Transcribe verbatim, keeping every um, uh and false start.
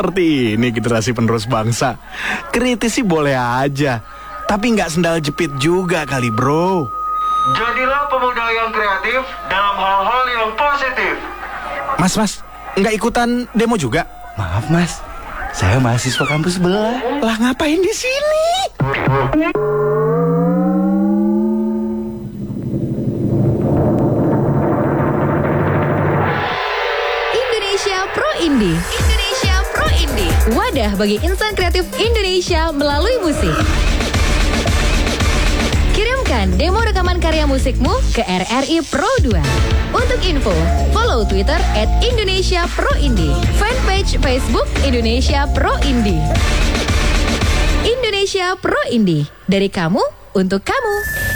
Seperti ini generasi penerus bangsa. Kritis sih boleh aja, tapi nggak sendal jepit juga kali bro. Jadilah pemuda yang kreatif dalam hal-hal yang positif. Mas, mas, nggak ikutan demo juga? Maaf mas, saya mahasiswa kampus sebelah. Lah ngapain di sini? Indonesia Pro Indie. Indonesia Pro Indie. Wadah bagi insan kreatif Indonesia melalui musik. Kirimkan demo rekaman karya musikmu ke R R I Pro dua. Untuk info, follow Twitter at Indonesia Pro Indie. Fanpage Facebook Indonesia Pro Indie. Indonesia Pro Indie. Dari kamu, untuk kamu.